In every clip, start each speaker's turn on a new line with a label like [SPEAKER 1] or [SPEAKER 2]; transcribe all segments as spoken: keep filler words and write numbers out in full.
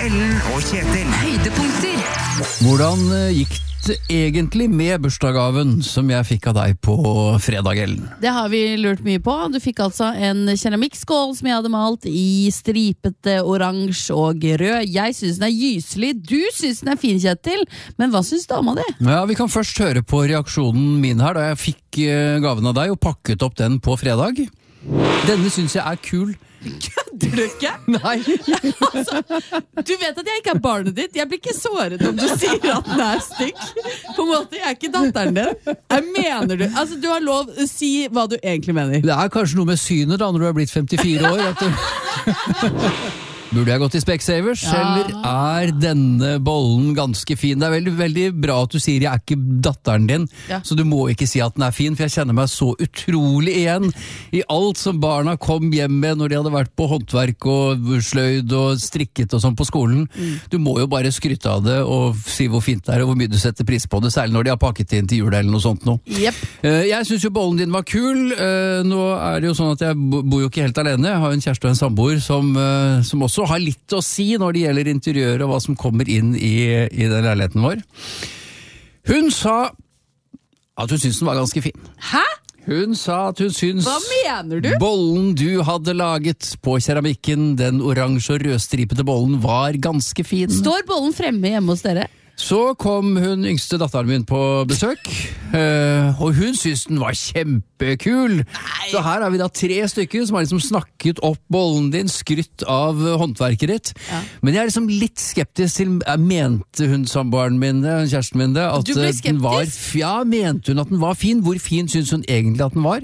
[SPEAKER 1] Ellen og Kjetil.
[SPEAKER 2] Høydepunkter.
[SPEAKER 3] Hvordan eh, gikk det egentlig med bursdagsgaven som jeg fikk av deg på fredag, Ellen?
[SPEAKER 4] Det har vi lurt mye på. Du fikk altså en keramikkskål som jeg hadde malt i stripete, oransje og rød. Jeg synes den er gyselig. Du synes den er fin, Kjetil. Men hva synes dama di?
[SPEAKER 3] Ja, Vi kan først høre på reaksjonen min her da jeg fikk eh, gaven av deg og pakket opp den på fredag. Denne synes jeg er kul.
[SPEAKER 4] Kødder du ikke?
[SPEAKER 3] Nei.
[SPEAKER 4] Altså, du vet at jeg ikke er barnet ditt. Jeg blir ikke såret om du sier at den er stykk. På en måte, jeg er ikke datteren din. Jeg mener du. Altså, du har lov å si hva du egentlig mener.
[SPEAKER 3] Det er kanskje noe med synet da når du er blitt femtifire år. At du... Burde jeg gått til Specsavers, ja. Eller er denne bollen ganske fin? Det er veldig, veldig bra at du sier jeg er ikke datteren din, ja. Så du må ikke si at den er fin, for jeg kjenner meg så utrolig igjen i alt som barna kom hjem med når de hadde vært på håndverk og sløyd og strikket og sånn på skolen. Mm. Du må jo bare skryte av det og si hvor fint det er og hvor mye du setter pris på det, særlig når de har pakket inn til jul eller noe sånt nå.
[SPEAKER 4] Yep.
[SPEAKER 3] Jeg synes jo bollen din var kul. Nå er det jo sånn at jeg bor jo ikke helt alene. Jeg har en kjæreste og en samboer som, som også har litt å si når det gjelder interiøret og hva som kommer inn i, i den leiligheten vår. Hun sa at hun syntes den var ganske fin.
[SPEAKER 4] Hæ?
[SPEAKER 3] Hun sa at hun syntes
[SPEAKER 4] Hva mener du?
[SPEAKER 3] bollen du hadde laget på keramikken, den oransje og rødstripete bollen, var ganske fin.
[SPEAKER 4] Står bollen fremme hjemme hos dere?
[SPEAKER 3] Så kom hun yngste datteren min på besøk, øh, og hun syntes den var kjempekul. Nei. Så her har vi da tre stykker som har liksom snakket opp bollen din, skrytt av håndverket ditt. Ja. Men jeg er liksom litt skeptisk til, mente hun samboeren min, kjæresten min det, at
[SPEAKER 4] du ble skeptisk?
[SPEAKER 3] Den var, ja, mente hun at den var fin? Hvor fin synes hun egentlig at den var?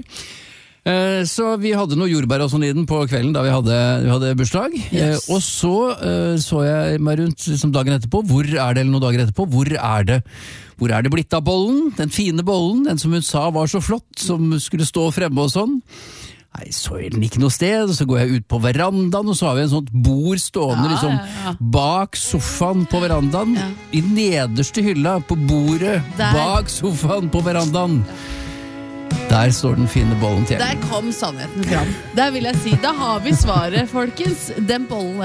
[SPEAKER 3] Så vi hadde noe jordbær og sånn i den på kvelden da vi hadde, vi hadde bursdag. Yes. Og så uh, så jeg meg rundt liksom dagen etterpå. Hvor er det, eller noen dager etterpå, hvor er det Hvor er det blitt av bollen? Den fine bollen, den som hun sa var så flott, som skulle stå fremme og sånn. Nei, så er den ikke noe sted. Så går jeg ut på verandaen, og så har vi en sånt bord stående ja, liksom, ja, ja. bak sofaen på verandaen. Ja. I nederste hylla på bordet Der. bak sofaen på verandaen. Der står den fine bollen til.
[SPEAKER 4] Der kom sannheten fram. Der vil jeg si, da har vi svaret, folkens. Den bollen